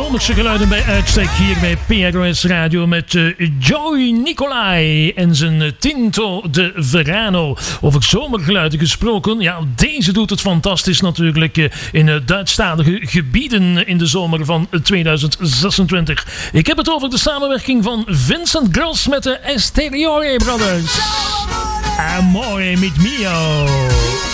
zomerse geluiden bij uitstek hier bij PROS Radio met Joey Nicolai en zijn Tinto de Verano. Over zomergeluiden gesproken, ja, deze doet het fantastisch natuurlijk in Duitsstalige gebieden in de zomer van 2026. Ik heb het over de samenwerking van Vincent Gross met de Esteriore Brothers. Amore mit mio.